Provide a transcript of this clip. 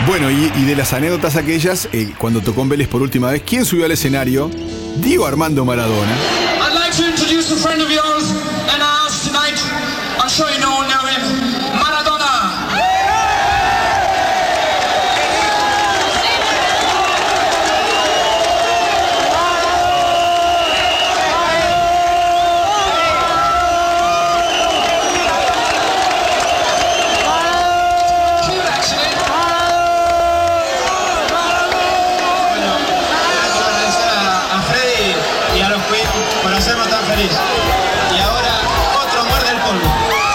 Bueno, y de las anécdotas aquellas, cuando tocó en Vélez por última vez, ¿quién subió al escenario? Diego Armando Maradona. I'd like to introduce a friend of yours.